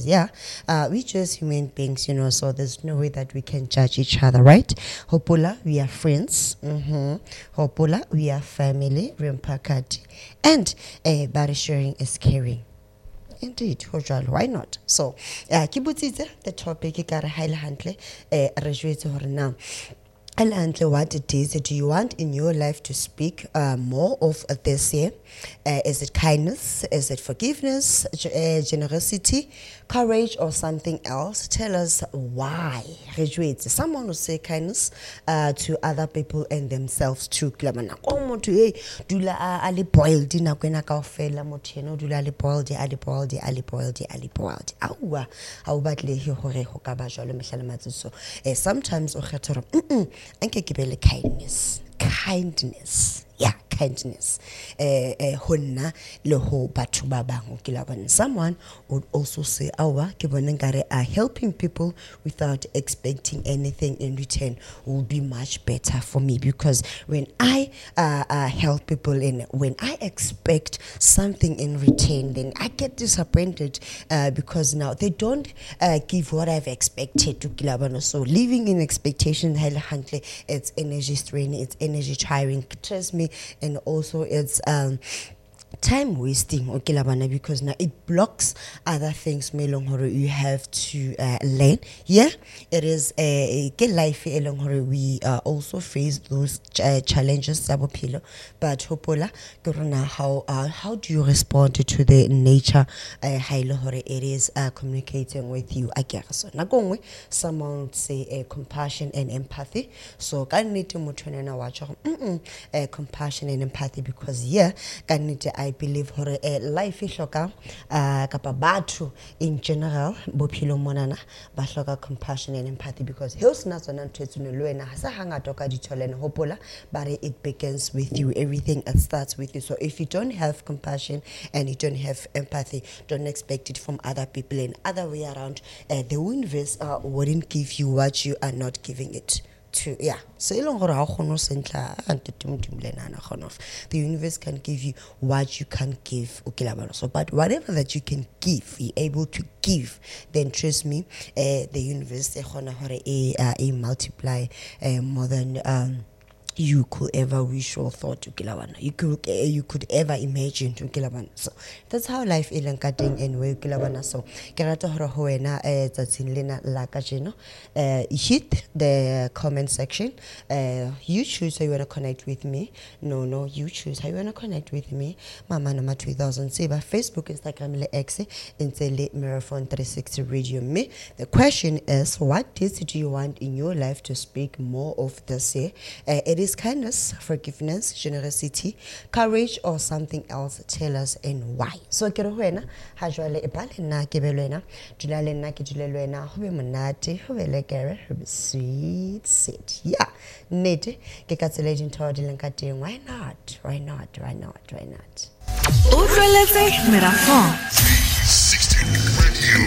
because we're just human beings, so there's no way that we can judge each other, right? Hopola, we are friends. Hopola, we are family. Rimpakati. And body sharing is caring. Indeed, why not? So, the topic you got a highly handle, now. And what it is, do you want in your life to speak more of this year? Is it kindness? Is it forgiveness, generosity, courage, or something else? Tell us why. Someone will say kindness to other people and themselves too. Dula ali boiled dula ali boiled sometimes kindness. Yeah, kindness. Someone would also say, helping people without expecting anything in return will be much better for me, because when I help people and when I expect something in return, then I get disappointed because now they don't give what I've expected to. So living in expectation, it's energy straining, it's energy tiring. Trust me. And also it's time wasting, because now it blocks other things you have to learn. It is a life we also face those challenges, but how do you respond to the nature it is communicating with you? I guess so someone would say compassion and empathy. So compassion and empathy, because I believe life is kapabatu in general bophelo monana ba hloka compassion and empathy, because it begins with you. Everything starts with you. So if you don't have compassion and you don't have empathy, don't expect it from other people, and other way around. The universe wouldn't give you what you are not giving it to. So the universe can give you what you can't give. So but whatever that you can give, you're able to give, then trust me, the universe multiply more than you could ever wish or thought to Kilawana. You could ever imagine to Kilawana. So that's how life is cutting and way Kilawana. So Karata Hoena that's in Lena Lakajino. Hit the comment section. You choose how you wanna connect with me. No, you choose how you wanna connect with me. Mama Nama 2000 Seba, Facebook, Instagram, Le X, and Late Marathon 360 Radio Me. The question is, what do you want in your life to speak more of this year? It is kindness, forgiveness, generosity, courage, or something else. Tell us and why. So Kirohuena, Hajwale Epalena, Kibelena, Julalena, Kijulena, Hubimanati, Hubelegere, sweet. Nete, Kekatselagin Tordil. Why not? Autre Marathon.